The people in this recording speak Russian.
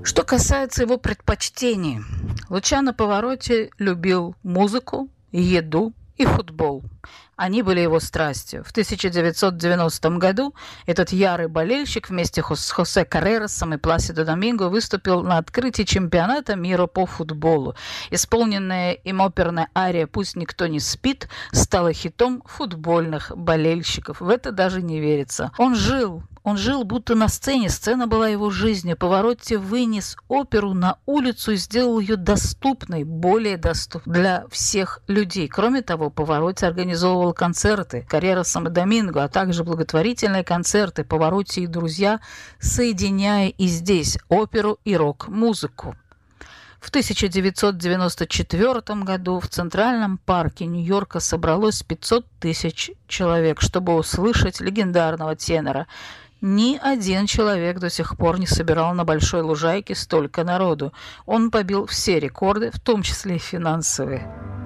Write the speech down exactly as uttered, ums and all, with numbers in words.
Что касается его предпочтений, Лучано Паваротти любил музыку, еду и футбол. Они были его страстью. В тысяча девятьсот девяностом году этот ярый болельщик вместе с Хосе Каррерасом и Пласидо Доминго выступил на открытии чемпионата мира по футболу. Исполненная им оперная ария «Пусть никто не спит» стала хитом футбольных болельщиков. В это даже не верится. Он жил, он жил будто на сцене. Сцена была его жизнью. Паваротти вынес оперу на улицу и сделал ее доступной, более доступной для всех людей. Кроме того, Паваротти организовывал концерты Каррерасом и Доминго, а также благотворительные концерты Паваротти и друзья, соединяя и здесь оперу и рок-музыку. В тысяча девятьсот девяносто четвёртом году в Центральном парке Нью-Йорка собралось пятьсот тысяч человек, чтобы услышать легендарного тенора. Ни один человек до сих пор не собирал на Большой Лужайке столько народу. Он побил все рекорды, в том числе и финансовые.